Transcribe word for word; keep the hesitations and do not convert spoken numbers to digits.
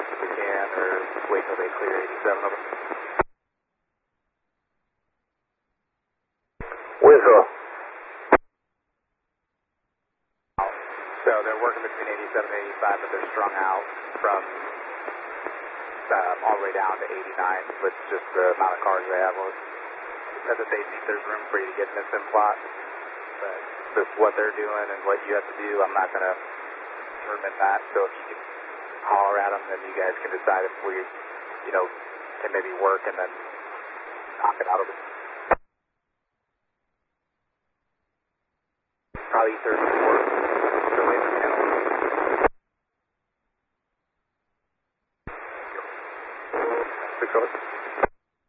if we can, or wait till they clear eighty-seven of them. Winslow. So they're working between eighty-seven and eighty-five, but they're strung out from um, all the way down to eighty-nine with just the amount of cars they have. As if they think there's room for you to get in this sim plot. But just what they're doing and what you have to do, I'm not going to determine that. So if you can holler at them, then you guys can decide if we, you know, can maybe work and then knock it out of it. Probably thirty-four. So laser panel. Six